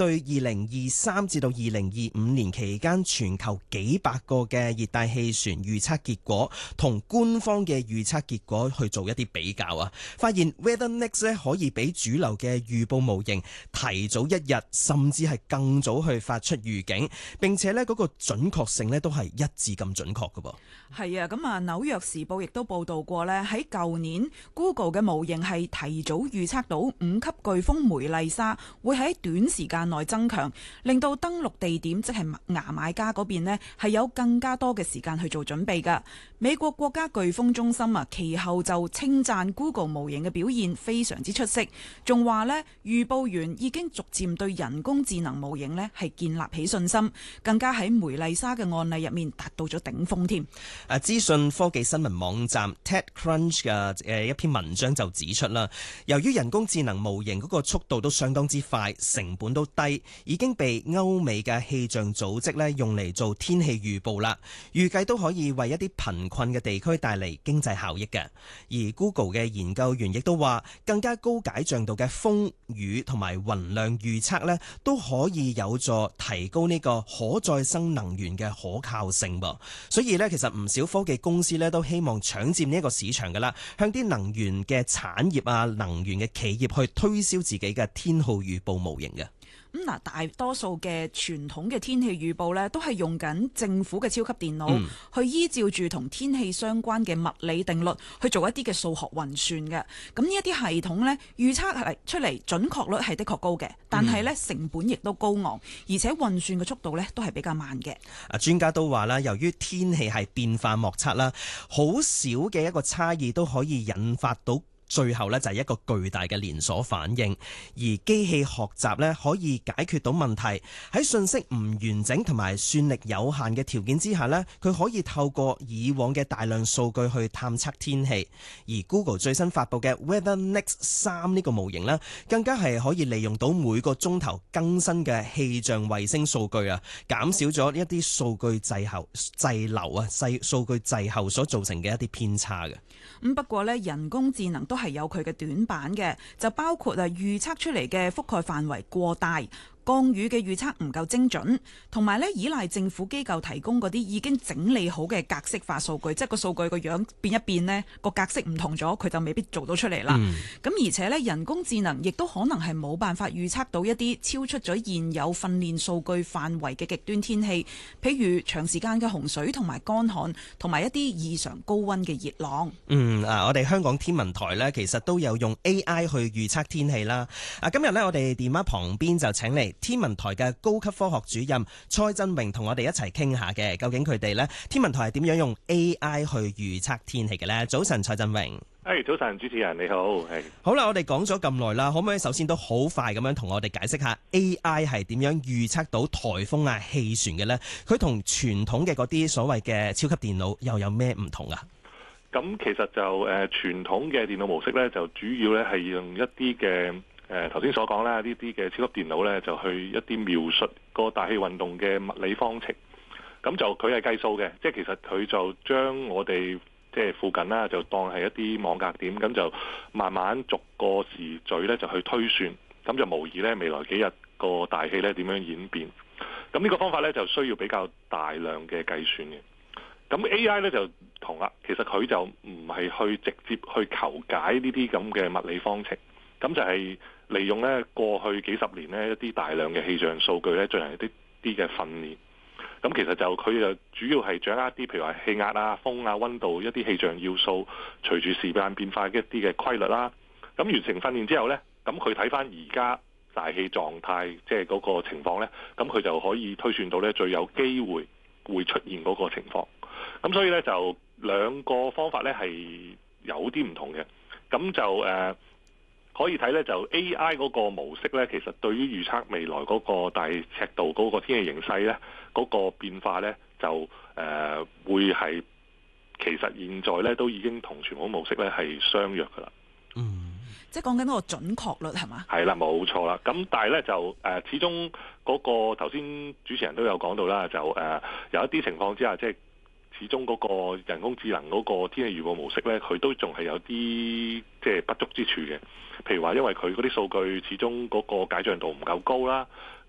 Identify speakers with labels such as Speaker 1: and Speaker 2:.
Speaker 1: 對2023至到2025年期間全球幾百個嘅熱帶氣旋預測結果同官方嘅預測結果去做一啲比較啊，發現 WeatherNext 咧可以比主流嘅預報模型提早一日甚至係更早去發出預警，並且咧嗰個準確性咧都係一致咁準確㗎噃。
Speaker 2: 係啊，咁啊紐約時報亦都報道過咧，喺舊年 Google 嘅模型係提早預測到5級颶風梅麗莎會喺短時間內增強，令到登陸地點即係牙買加嗰邊咧係有更加多嘅時間去做準備㗎。美國國家颶風中心啊，其後就稱讚 Google 模型嘅表現非常之出色，仲話呢預報員已經逐漸對人工智能模型呢係建立起信心，更加喺梅麗莎嘅案例入面達到咗頂峰添。
Speaker 1: 資訊科技新聞網站 TechCrunch 嘅一篇文章就指出啦，由於人工智能模型嗰個速度都相當之快，成本都低，已經被歐美嘅氣象組織咧用嚟做天氣預報啦，預計都可以為一啲貧困嘅地區帶嚟經濟效益嘅。而 Google 嘅研究員亦都話，更加高解像度嘅風雨同埋雲量預測咧，都可以有助提高呢個可再生能源嘅可靠性噃。所以咧，其實唔少科技公司咧都希望搶佔呢一個市場噶啦，向啲能源嘅產業啊、能源嘅企業去推銷自己嘅天氣預報模型嘅。
Speaker 2: 咁嗱，大多數嘅傳統嘅天氣預報呢，都係用緊政府嘅超級電腦，去依照住同天氣相關嘅物理定律去做一啲嘅數學運算嘅。咁呢一啲系統呢，預測係出嚟準確率係的確高嘅，但係呢成本亦都高昂，而且運算嘅速度呢都係比較慢嘅。
Speaker 1: 專家都話啦，由於天氣係變化莫測啦，好少嘅一個差異都可以引發到最後呢就係一個巨大嘅連鎖反應，而機器學習呢可以解決到問題。喺信息唔完整同埋算力有限嘅條件之下呢，佢可以透過以往嘅大量數據去探測天氣。而 Google 最新發佈嘅 WeatherNext 3呢個模型呢，更加係可以利用到每個鐘頭更新嘅氣象衛星數據啊，減少咗一啲數據滯留啊、數據滯後所造成嘅一啲偏差嘅。
Speaker 2: 不過呢，人工智能都係有佢嘅短板嘅，就包括預測出嚟嘅覆蓋範圍過大，降雨嘅預測唔夠精準，同埋依賴政府機構提供嗰啲已經整理好嘅格式化數據，即係個數據個樣變一變呢，個格式唔同咗，佢就未必做到出嚟啦。咁而且呢，人工智能亦都可能係冇辦法預測到一啲超出咗現有訓練數據範圍嘅極端天氣，譬如長時間嘅洪水同埋乾旱，同埋一啲異常高溫嘅熱浪。
Speaker 1: 我哋香港天文台呢，其實都有用 AI 去預測天氣啦。今日呢，我哋電話旁邊就請嚟天文台嘅高級科學主任蔡振榮同我哋一齊傾下嘅，究竟佢哋呢天文台係點樣用 AI 去預測天氣嘅呢？早晨，蔡振榮。
Speaker 3: 早晨，主持人你好。
Speaker 1: 好啦，我哋講咗咁耐啦，可唔可以首先都好快咁樣同我哋解釋下 AI 係點樣預測到颱風啊、氣旋嘅呢？佢同傳統嘅嗰啲所謂嘅超級電腦又有咩唔同啊？
Speaker 3: 咁其實就傳統嘅電腦模式呢，就主要呢係用一啲嘅頭先所講啦，呢啲嘅超級電腦呢，就去一啲描述個大氣運動嘅物理方程。咁就佢係計數嘅，即係其實佢就將我哋即係附近啦，就當係一啲網格點，咁就慢慢逐個時序呢，就去推算，咁就模擬呢未來幾日個大氣呢點樣演變。咁呢個方法呢，就需要比較大量嘅計算嘅。咁 AI 咧就同啦，其實佢就唔係去直接去求解呢啲咁嘅物理方程，咁就係利用咧過去幾十年咧一啲大量嘅氣象數據咧進行一啲嘅訓練。咁其實就佢就主要係掌握一啲譬如話氣壓啊、風啊、溫度一啲氣象要素，隨住時間變化嘅一啲嘅規律啦。咁完成訓練之後咧，咁佢睇翻而家大氣狀態即係嗰個情況咧，咁佢就可以推算到咧最有機會出現嗰個情況。咁所以咧就兩個方法咧係有啲唔同嘅，咁就可以睇咧就 AI 嗰個模式咧，其實對於預測未來嗰個大尺度嗰個天氣形勢咧，嗰個變化咧就會係其實現在咧都已經同傳統模式咧係相若噶啦。
Speaker 2: 即係講緊嗰個準確率係嘛？
Speaker 3: 係啦，冇錯啦。咁但係咧就始終嗰個頭先主持人都有講到啦，就有一啲情況之下，即係始終嗰個人工智能嗰個天氣預報模式咧，佢都仲係有啲即係不足之處嘅。譬如話，因為佢嗰啲數據始終嗰個解像度唔夠高啦，